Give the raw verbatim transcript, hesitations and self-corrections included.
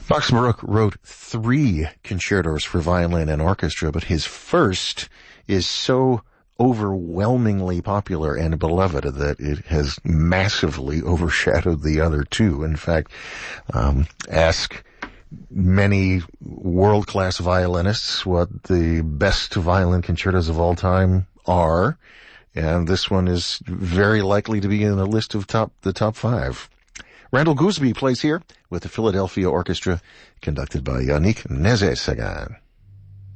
Max Baruch wrote three concertos for violin and orchestra, but his first is so overwhelmingly popular and beloved that it has massively overshadowed the other two. In fact, um, ask many world-class violinists what the best violin concertos of all time are, and this one is very likely to be in the list of top the top five. Randall Gooseby plays here with the Philadelphia Orchestra, conducted by Yannick Nézet-Séguin.